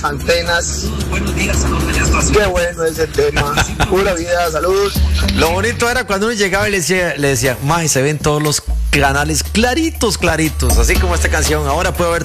antenas. Qué bueno ese tema. Pura vida, salud. Lo bonito era cuando uno llegaba y le decía, maje, se ven todos los canales claritos, claritos, así como esta canción. Ahora puedo ver